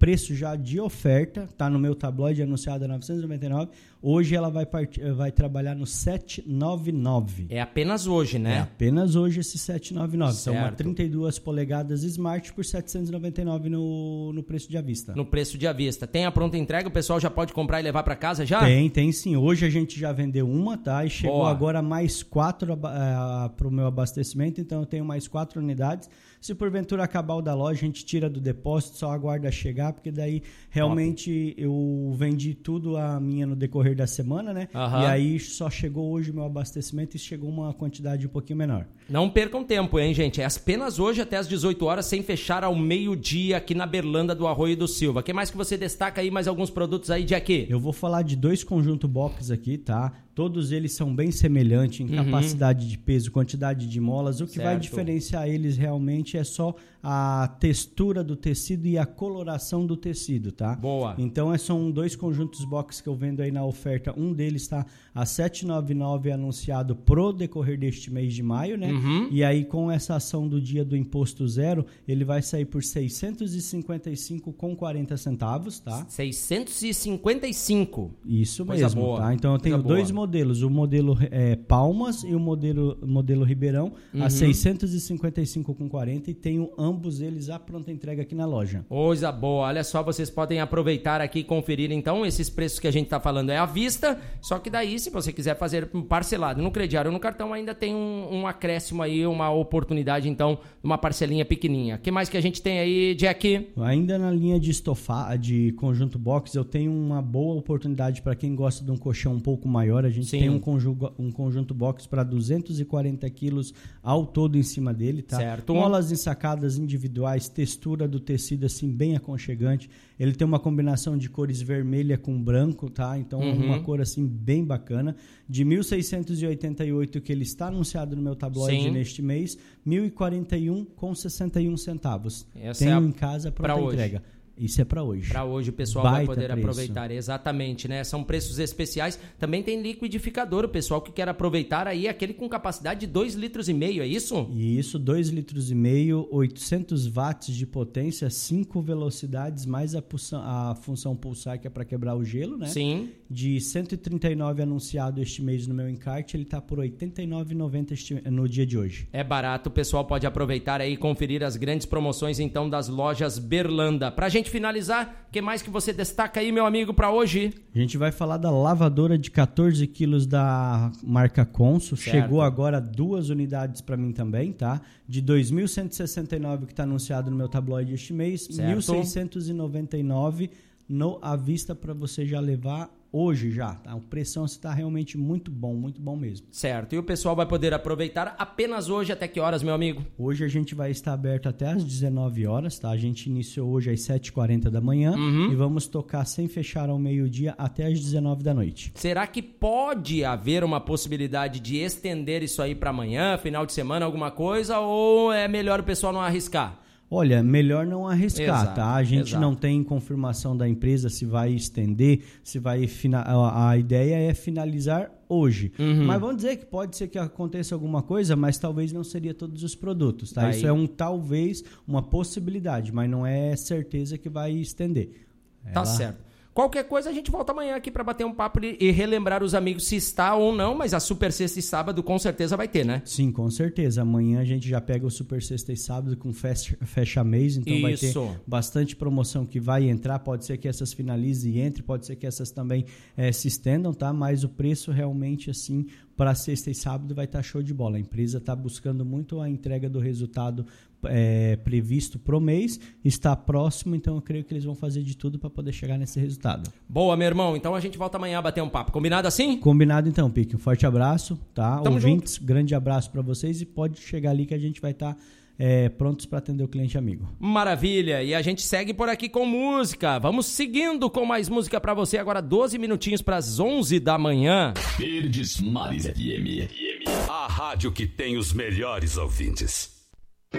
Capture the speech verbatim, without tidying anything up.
preço já de oferta, tá no meu tabloide anunciado a novecentos e noventa e nove. Hoje ela vai, part... vai trabalhar no setecentos e noventa e nove. É apenas hoje, né? É apenas hoje esse setecentos e noventa e nove. Certo. São uma trinta e duas polegadas Smart por setecentos e noventa e nove no, no preço de à vista. No preço de à vista. Tem a pronta entrega? O pessoal já pode comprar e levar para casa já? Tem, tem sim. Hoje a gente já vendeu uma, tá? E chegou Boa. agora mais quatro uh, para o meu abastecimento, então eu tenho mais quatro unidades. Se porventura acabar o da loja, a gente tira do depósito, só aguarda chegar, porque daí realmente Top. Eu vendi tudo a minha no decorrer da semana, né? Uhum. E aí só chegou hoje o meu abastecimento e chegou uma quantidade um pouquinho menor. Não percam tempo, hein, gente? É apenas hoje até as dezoito horas, sem fechar ao meio-dia aqui na Berlanda do Arroio do Silva. O que mais que você destaca aí? Mais alguns produtos aí, Jack? Eu vou falar de dois conjunto box aqui, tá? Todos eles são bem semelhantes em uhum. capacidade de peso, quantidade de molas. O que certo. Vai diferenciar eles realmente é só a textura do tecido e a coloração do tecido, tá? Boa. Então, são dois conjuntos box que eu vendo aí na oferta. Um deles está a setecentos e noventa e nove anunciado pro decorrer deste mês de maio, né? Uhum. E aí, com essa ação do dia do imposto zero, ele vai sair por seiscentos e cinquenta e cinco reais com quarenta centavos, tá? seiscentos e cinquenta e cinco. Isso Coisa mesmo, boa. tá? Então, eu tenho Coisa dois boa. modelos. O modelo é, Palmas e o modelo, modelo Ribeirão, uhum. a seiscentos e cinquenta e cinco com quarenta, e tenho ambos eles à pronta entrega aqui na loja. Coisa boa. Olha só, vocês podem aproveitar aqui e conferir, então, esses preços que a gente tá falando é à vista, só que daí, se você quiser fazer parcelado no crediário ou no cartão, ainda tem um, um acréscimo aí, uma oportunidade, então, uma parcelinha pequenininha. O que mais que a gente tem aí, Jack? Ainda na linha de estofar, de conjunto box, eu tenho uma boa oportunidade para quem gosta de um colchão um pouco maior. A gente Sim. tem um, conjugo, um conjunto box para duzentos e quarenta quilos ao todo em cima dele, tá? Certo. Molas ensacadas individuais, textura do tecido assim bem aconchegante. Ele tem uma combinação de cores vermelha com branco, tá? Então é uhum. uma cor assim bem bacana. De mil seiscentos e oitenta e oito que ele está anunciado no meu tabloide Sim. neste mês, mil e quarenta e um reais com sessenta e um centavos. Essa Tenho é a... em casa para entrega. Isso é para hoje. Para hoje o pessoal Baita vai poder preço. Aproveitar, exatamente, né? São preços especiais. Também tem liquidificador, o pessoal que quer aproveitar aí, aquele com capacidade de dois litros e meio, é isso? Isso, dois litros e meio, oitocentos watts de potência, cinco velocidades, mais a, pulsão, a função pulsar, que é para quebrar o gelo, né? Sim. De cento e trinta e nove anunciado este mês no meu encarte, ele está por oitenta e nove reais e noventa centavos no dia de hoje. É barato, o pessoal pode aproveitar aí e conferir as grandes promoções, então, das lojas Berlanda. Pra gente finalizar, o que mais que você destaca aí, meu amigo, para hoje? A gente vai falar da lavadora de catorze quilos da marca Consul. Certo. Chegou agora duas unidades para mim também, tá? De dois mil cento e sessenta e nove que está anunciado no meu tabloide este mês, certo. mil seiscentos e noventa e nove no à vista para você já levar hoje já, tá? O preço está realmente muito bom, muito bom mesmo. Certo, e o pessoal vai poder aproveitar apenas hoje até que horas, meu amigo? Hoje a gente vai estar aberto até às dezenove horas, tá? A gente iniciou hoje às sete e quarenta da manhã uhum. e vamos tocar sem fechar ao meio-dia até às dezenove da noite. Será que pode haver uma possibilidade de estender isso aí para amanhã, final de semana, alguma coisa, ou é melhor o pessoal não arriscar? Olha, melhor não arriscar, exato, tá? A gente exato. não tem confirmação da empresa se vai estender, se vai... Fina... A ideia é finalizar hoje. Uhum. Mas vamos dizer que pode ser que aconteça alguma coisa, mas talvez não seria todos os produtos, tá? Aí... Isso é um talvez, uma possibilidade, mas não é certeza que vai estender. Tá Ela... certo. Qualquer coisa, a gente volta amanhã aqui para bater um papo e relembrar os amigos se está ou não, mas a Super Sexta e Sábado com certeza vai ter, né? Sim, com certeza. Amanhã a gente já pega o Super Sexta e Sábado com fecha, fecha mês, então Isso. vai ter bastante promoção que vai entrar. Pode ser que essas finalizem e entre, pode ser que essas também é, se estendam, tá? Mas o preço realmente, assim, para sexta e sábado vai estar show de bola. A empresa está buscando muito a entrega do resultado é, previsto pro mês, está próximo, então eu creio que eles vão fazer de tudo para poder chegar nesse resultado. Boa, meu irmão. Então a gente volta amanhã a bater um papo. Combinado assim? Combinado então, Pique. Um forte abraço, tá? Tamo Ouvintes, junto. Grande abraço para vocês e pode chegar ali que a gente vai estar... Tá É, prontos para atender o cliente amigo. Maravilha, e a gente segue por aqui com música. Vamos seguindo com mais música para você. Agora doze minutinhos para as onze da manhã. Verdes Mares F M. A rádio que tem os melhores ouvintes.